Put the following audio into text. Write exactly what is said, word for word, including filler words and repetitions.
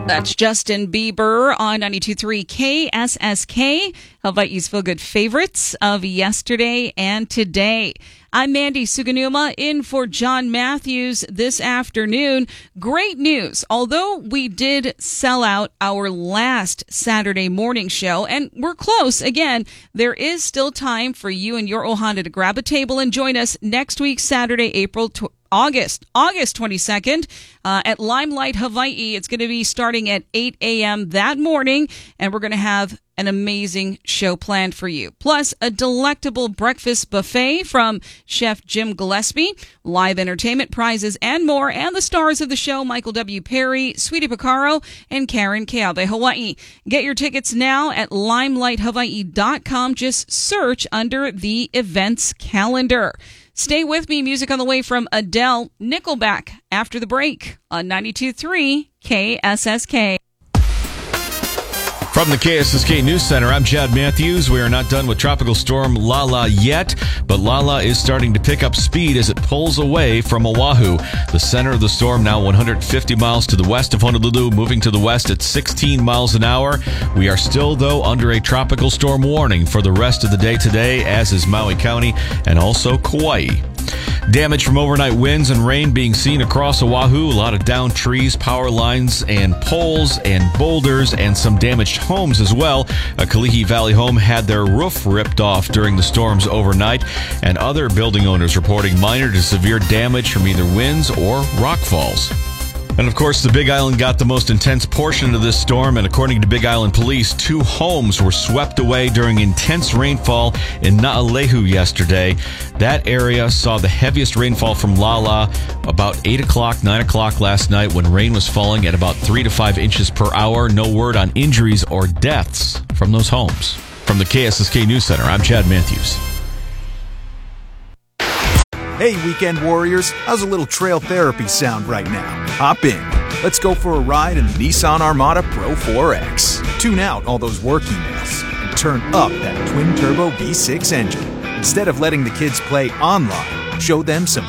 That's Justin Bieber on ninety-two point three K S S K. Hawaii's Feel Good favorites of yesterday and today. I'm Mandy Suganuma in for John Matthews this afternoon. Great news. Although we did sell out our last Saturday morning show, and we're close again, there is still time for you and your Ohana to grab a table and join us next week, Saturday, April twelfth. August, August twenty-second uh, at Limelight, Hawaii. It's going to be starting at eight a.m. that morning, and we're going to have an amazing show planned for you. Plus, a delectable breakfast buffet from Chef Jim Gillespie, live entertainment prizes, and more, and the stars of the show, Michael W. Perry, Sweetie Picaro, and Karen Keawe, Hawaii. Get your tickets now at limelight hawaii dot com. Just search under the events calendar. Stay with me. Music on the way from Adele, Nickelback, after the break on ninety-two point three K S S K. From the K S S K News Center, I'm Chad Matthews. We are not done with Tropical Storm Lala yet, but Lala is starting to pick up speed as it pulls away from Oahu. The center of the storm now one hundred fifty miles to the west of Honolulu, moving to the west at sixteen miles an hour. We are still, though, under a tropical storm warning for the rest of the day today, as is Maui County and also Kauai. Damage from overnight winds and rain being seen across Oahu. A lot of downed trees, power lines, and poles, and boulders, and some damaged homes as well. A Kalihi Valley home had their roof ripped off during the storms overnight, and other building owners reporting minor to severe damage from either winds or rock falls. And of course, the Big Island got the most intense portion of this storm, and according to Big Island police, two homes were swept away during intense rainfall in Naalehu yesterday. That area saw the heaviest rainfall from Lala about eight o'clock, nine o'clock last night, when rain was falling at about three to five inches per hour. No word on injuries or deaths from those homes. From the K S S K News Center, I'm Chad Matthews. Hey, weekend warriors, how's a little trail therapy sound right now? Hop in. Let's go for a ride in the Nissan Armada Pro four X. Tune out all those work emails and turn up that twin-turbo V six engine. Instead of letting the kids play online, show them some